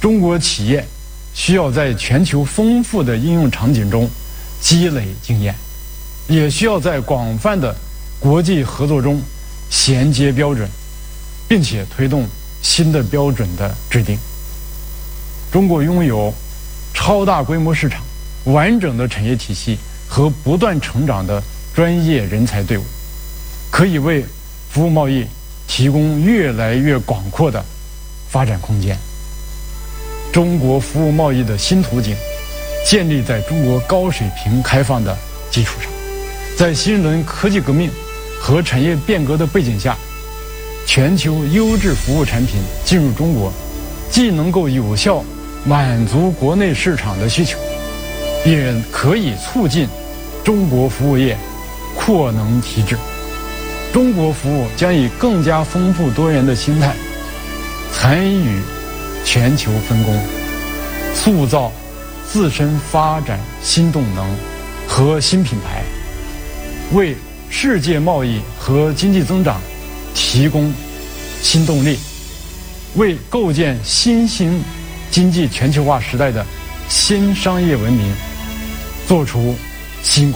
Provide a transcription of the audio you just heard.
中国企业需要在全球丰富的应用场景中积累经验，也需要在广泛的国际合作中衔接标准，并且推动新的标准的制定。中国拥有超大规模市场、完整的产业体系和不断成长的专业人才队伍，可以为服务贸易提供越来越广阔的发展空间。中国服务贸易的新图景建立在中国高水平开放的基础上，在新一轮科技革命和产业变革的背景下，全球优质服务产品进入中国，既能够有效满足国内市场的需求，也可以促进中国服务业扩能提质。中国服务将以更加丰富多元的心态参与全球分工，塑造自身发展新动能和新品牌，为世界贸易和经济增长提供新动力，为构建新型经济全球化时代的新商业文明做出新